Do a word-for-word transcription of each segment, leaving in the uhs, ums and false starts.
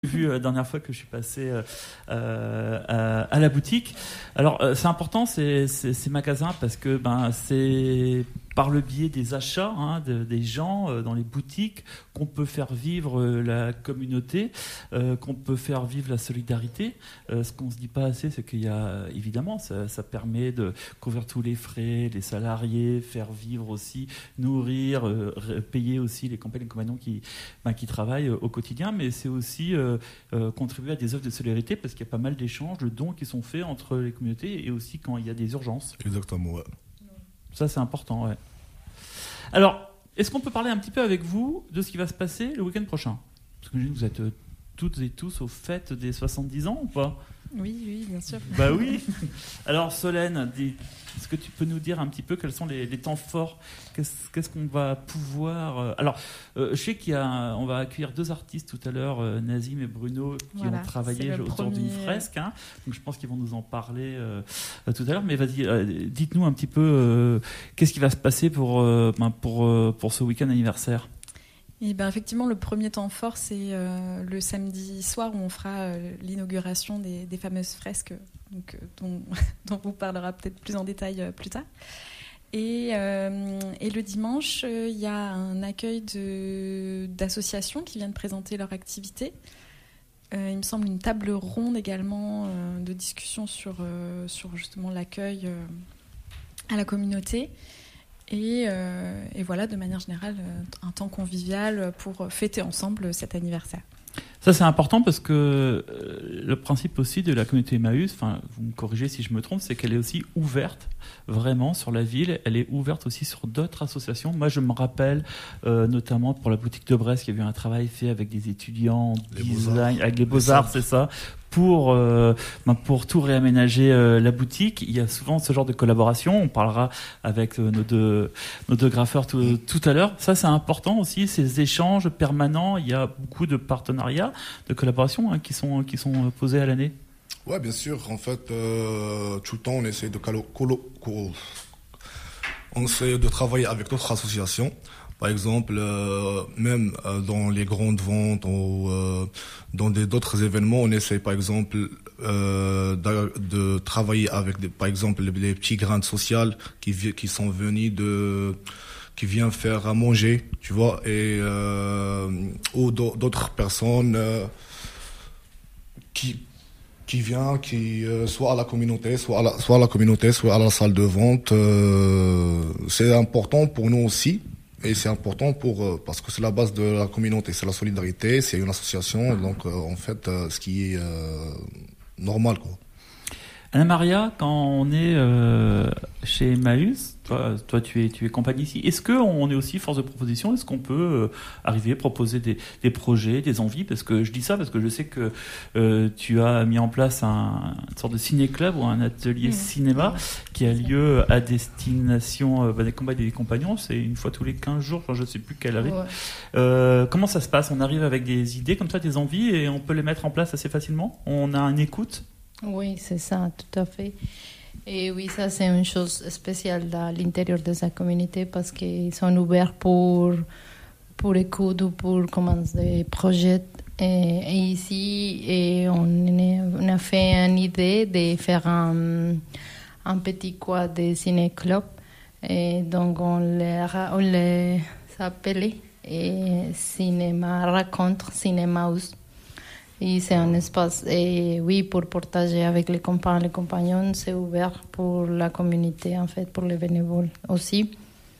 vu la dernière fois que je suis passé euh, à, à la boutique. Alors euh, c'est important ces, ces, ces magasins parce que ben c'est par le biais des achats hein, de, des gens euh, dans les boutiques qu'on peut faire vivre euh, la communauté, euh, qu'on peut faire vivre la solidarité. Euh, ce qu'on se dit pas assez, c'est qu'il y a évidemment ça, ça permet de couvrir tous les frais, les salariés, faire vivre aussi, nourrir, euh, payer aussi les compagnies, les compagnons qui ben, qui travaillent au quotidien, mais c'est aussi euh, euh, contribuer à des œuvres de solidarité parce qu'il y a pas mal d'échanges, de dons qui sont faits entre les communautés et aussi quand il y a des urgences. Exactement, ouais. Ça, c'est important, ouais. Alors, est-ce qu'on peut parler un petit peu avec vous de ce qui va se passer le week-end prochain ? Parce que vous êtes euh, toutes et tous au fait des soixante-dix ans ou pas ? Oui, oui, bien sûr. Bah oui. Alors, Solène, dis, est-ce que tu peux nous dire un petit peu quels sont les, les temps forts ? Qu'est-ce, qu'est-ce qu'on va pouvoir... Euh... Alors, euh, je sais qu'il y a, on va accueillir deux artistes tout à l'heure, euh, Nazim et Bruno, qui voilà, ont travaillé autour premier... d'une fresque. Hein. Donc, je pense qu'ils vont nous en parler euh, tout à l'heure. Mais vas-y, euh, dites-nous un petit peu euh, qu'est-ce qui va se passer pour, euh, ben, pour, euh, pour ce week-end anniversaire. Et ben effectivement, le premier temps fort, c'est euh, le samedi soir où on fera euh, l'inauguration des, des fameuses fresques donc, euh, dont, dont on vous parlera peut-être plus en détail euh, plus tard. Et, euh, et le dimanche, il euh, y a un accueil de, d'associations qui viennent présenter leur activité. Euh, il me semble une table ronde également euh, de discussion sur, euh, sur justement l'accueil euh, à la communauté. Et, euh, et voilà, de manière générale, un temps convivial pour fêter ensemble cet anniversaire. Ça, c'est important parce que euh, le principe aussi de la communauté Emmaüs, enfin, vous me corrigez si je me trompe, c'est qu'elle est aussi ouverte vraiment sur la ville. Elle est ouverte aussi sur d'autres associations. Moi, je me rappelle euh, notamment pour la boutique de Brest, qu'il y a eu un travail fait avec des étudiants, les design, beaux-arts. avec les beaux-arts, c'est ça. Pour, euh, ben pour tout réaménager euh, la boutique, il y a souvent ce genre de collaboration. On parlera avec euh, nos, deux, nos deux graffeurs tout, tout à l'heure. Ça, c'est important aussi, ces échanges permanents. Il y a beaucoup de partenariats, de collaborations hein, qui sont qui sont posés à l'année. Ouais, bien sûr. En fait, euh, tout le temps, on essaie de colo- colo- colo- on essaie de travailler avec d'autres associations. Par exemple, euh, même euh, dans les grandes ventes ou euh, dans des, d'autres événements, on essaie par exemple euh, de, de travailler avec, des, par exemple, les, les petits grains sociaux qui, qui sont venus de, qui viennent faire à manger, tu vois, et euh, ou d'autres personnes euh, qui qui vient, qui euh, soit à la communauté, soit à la, soit à la communauté, soit à la salle de vente. Euh, c'est important pour nous aussi. Et c'est important pour euh, parce que c'est la base de la communauté, c'est la solidarité, c'est une association, donc euh, en fait, euh, ce qui est euh, normal, quoi. Anna-Maria, quand on est euh, chez Emmaüs, toi, toi tu es tu es compagnie ici. Est-ce que on est aussi force de proposition ? Est-ce qu'on peut euh, arriver proposer des des projets, des envies ? Parce que je dis ça parce que je sais que euh, tu as mis en place un une sorte de ciné-club ou un atelier mmh. cinéma qui a lieu à destination euh, bah, des compagnies et des compagnons. C'est une fois tous les quinze jours, enfin, je ne sais plus quelle rythme. Ouais. Euh, comment ça se passe ? On arrive avec des idées comme ça, des envies, et on peut les mettre en place assez facilement ? On a une écoute ? Oui, c'est ça, tout à fait. Et oui, ça, c'est une chose spéciale à l'intérieur de sa communauté parce qu'ils sont ouverts pour, pour écoute ou pour commencer des projets. Et, et ici, et on, on a fait une idée de faire un, un petit quoi de ciné-club. Et donc, on les, on les appelait et cinéma, rencontre Cinémaus. Et c'est un espace, et oui, pour partager avec les compagnons, les compagnons, c'est ouvert pour la communauté, en fait, pour les bénévoles aussi.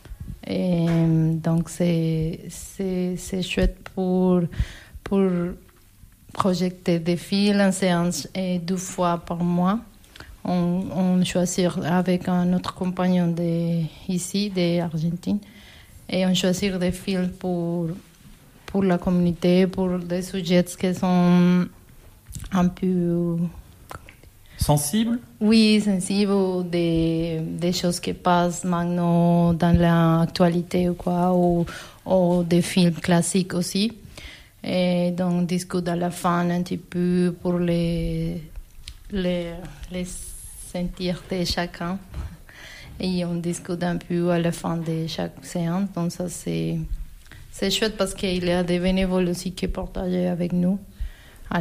Et donc, c'est, c'est, c'est chouette pour, pour projeter des films en séance et deux fois par mois. On, on choisit avec un autre compagnon de, ici, d'Argentine, et on choisit des films pour... pour la communauté, pour des sujets qui sont un peu... Sensibles ? Oui, sensibles, ou des, des choses qui passent maintenant dans l'actualité ou quoi, ou, ou des films classiques aussi. Et donc, on discute à la fin un petit peu pour les, les, les sentir de chacun. Et on discute un peu à la fin de chaque séance. Donc ça, c'est... C'est chouette parce qu'il y a des bénévoles aussi qui partagent avec nous.